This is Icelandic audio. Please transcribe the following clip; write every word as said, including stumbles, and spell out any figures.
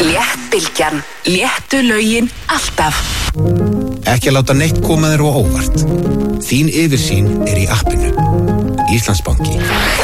Léttbylgjan, léttu lögin alltaf. Ekki að láta neitt koma þér á óvart. Þín yfirsýn er í appinu. Íslandsbanki.